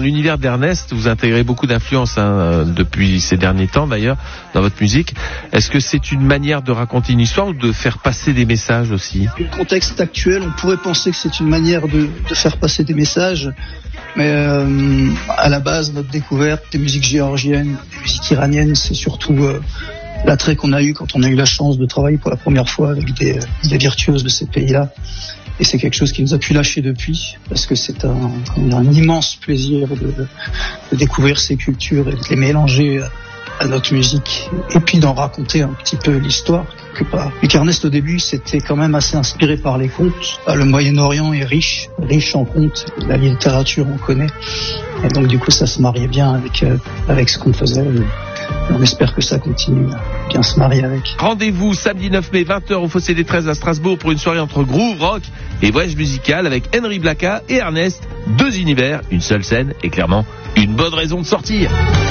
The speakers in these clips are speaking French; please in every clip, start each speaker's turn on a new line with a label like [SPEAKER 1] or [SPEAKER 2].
[SPEAKER 1] l'univers d'Ernest, vous intégrez beaucoup d'influences depuis ces derniers temps d'ailleurs dans votre musique. Est-ce que c'est une manière de raconter une histoire ou de faire passer des messages aussi ?
[SPEAKER 2] Dans le contexte actuel, on pourrait penser que c'est une manière de faire passer des messages, mais à la base, notre découverte des musiques géorgiennes, des musiques iraniennes, c'est surtout l'attrait qu'on a eu quand on a eu la chance de travailler pour la première fois avec des virtuoses de ces pays-là. Et c'est quelque chose qui nous a pu lâcher depuis, parce que c'est un immense plaisir de découvrir ces cultures et de les mélanger à notre musique, et puis d'en raconter un petit peu l'histoire quelque part. Et qu'Ernest au début c'était quand même assez inspiré par les contes. Le Moyen-Orient est riche en contes, la littérature on connaît, et donc du coup ça se mariait bien avec ce qu'on faisait. Et on espère que ça continue à bien se marier avec.
[SPEAKER 1] Rendez-vous samedi 9 mai 20h au Fossé des 13 à Strasbourg pour une soirée entre groove, rock et voyage musical avec Henry Blacka et Ernest. 2 univers, une seule scène et clairement une bonne raison de sortir.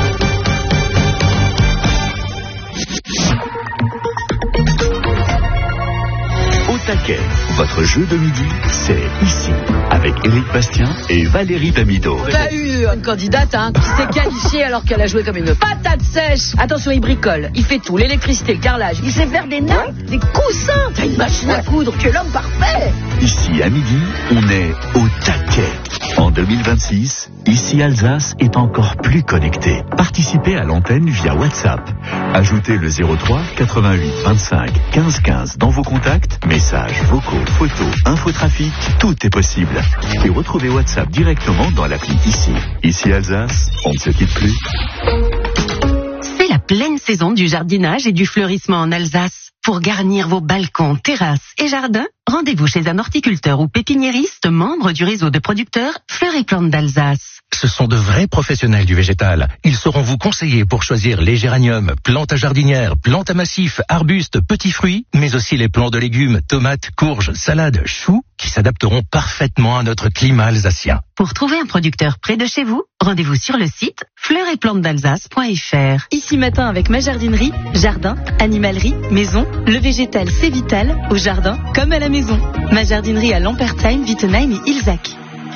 [SPEAKER 3] Au taquet, votre jeu de midi, c'est ici, avec Éric Bastien et Valérie Damido.
[SPEAKER 4] T'as eu une candidate qui s'est qualifiée alors qu'elle a joué comme une patate sèche. Attention, il bricole, il fait tout, l'électricité, le carrelage, il sait faire des nappes, des coussins. T'as une machine à coudre, tu es l'homme parfait.
[SPEAKER 3] Ici, à midi, on est au taquet. En 2026, ici Alsace est encore plus connecté. Participez à l'antenne via WhatsApp. Ajoutez le 03 88 25 15 15 dans vos contacts, messages, vocaux, photos, infotrafic, tout est possible. Et retrouvez WhatsApp directement dans l'appli Ici. Ici Alsace, on ne se quitte plus.
[SPEAKER 5] C'est la pleine saison du jardinage et du fleurissement en Alsace. Pour garnir vos balcons, terrasses et jardins, rendez-vous chez un horticulteur ou pépiniériste membre du réseau de producteurs Fleurs et Plantes d'Alsace.
[SPEAKER 6] Ce sont de vrais professionnels du végétal. Ils sauront vous conseiller pour choisir les géraniums, plantes à jardinière, plantes à massif, arbustes, petits fruits, mais aussi les plants de légumes, tomates, courges, salades, choux, qui s'adapteront parfaitement à notre climat alsacien.
[SPEAKER 5] Pour trouver un producteur près de chez vous, rendez-vous sur le site fleuretplantesdalsace.fr.
[SPEAKER 7] Ici matin avec ma jardinerie, jardin, animalerie, maison, le végétal c'est vital, au jardin comme à la maison. Ma jardinerie à Lampertheim, Wittenheim et Ilzac.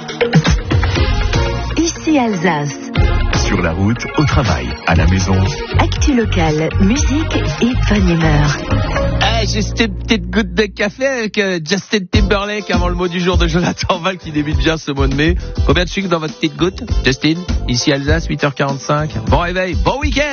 [SPEAKER 5] Ici Alsace.
[SPEAKER 3] Sur la route, au travail, à la maison.
[SPEAKER 5] Actu locale, musique et bonne humeur.
[SPEAKER 1] Juste une petite goutte de café avec Justin Timberlake avant le mot du jour de Jonathan Val qui débute bien ce mois de mai. Combien de sucre dans votre petite goutte, Justin? Ici Alsace, 8h45. Bon réveil, bon week-end.